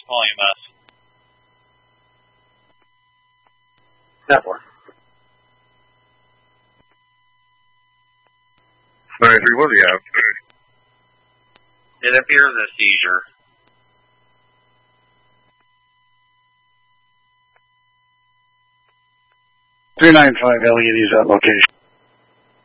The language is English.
Small EMS. 10-4. 9-3, what do you have? It appears a seizure. 395 LEDs at location.